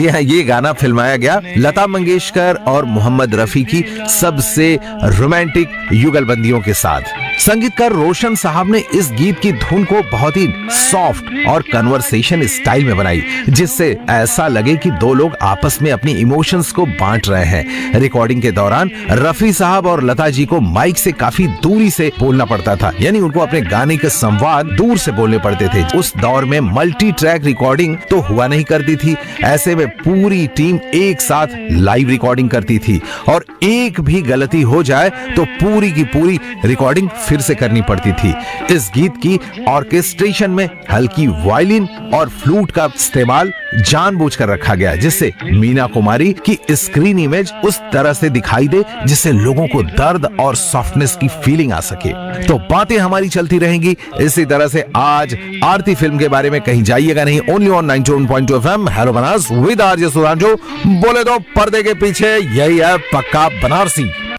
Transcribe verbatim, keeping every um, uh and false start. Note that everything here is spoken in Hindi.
जी हाँ, ये गाना फिल्माया गया लता मंगेशकर और मोहम्मद रफी की सबसे रोमांटिक युगलबंदियों के साथ। संगीतकार रोशन साहब ने इस गीत की धुन को बहुत ही सॉफ्ट और कन्वर्सेशन स्टाइल में बनाई, जिससे ऐसा लगे कि दो लोग आपस में अपनी इमोशंस को बांट रहे हैं। रिकॉर्डिंग के दौरान रफी साहब और लता जी को माइक से काफी दूरी से बोलना पड़ता था, यानी उनको अपने गाने के संवाद दूर से बोलने पड़ते थे। उस दौर में मल्टी ट्रैक रिकॉर्डिंग तो हुआ नहीं करती थी, ऐसे में पूरी टीम एक साथ लाइव रिकॉर्डिंग करती थी और एक भी गलती हो जाए तो पूरी की पूरी रिकॉर्डिंग फिर से करनी पड़ती थी। इस गीत की ऑर्केस्ट्रेशन में हल्की वायलिन और फ्लूट का इस्तेमाल जानबूझकर रखा गया, जिससे मीना कुमारी की स्क्रीन इमेज उस तरह से दिखाई दे जिससे लोगों को दर्द और सॉफ्टनेस की फीलिंग आ सके। तो बातें हमारी चलती रहेंगी इसी तरह से। आज आरती फिल्म के बारे में कहीं जाइएगा नहीं, only on ninety one point two FM hello Banaras with RJ Sudhanshu. बोले तो पर्दे के पीछे यही है पक्का बनारसी।